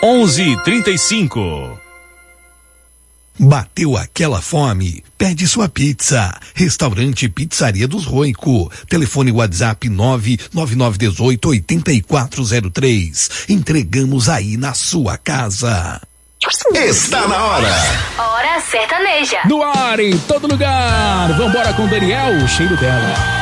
11:35. Bateu aquela fome? Pede sua pizza. Restaurante Pizzaria dos Roico. Telefone WhatsApp 99918-8403. Entregamos aí na sua casa. Está na hora. Hora sertaneja. No ar, em todo lugar. Vambora com Daniel, o cheiro dela.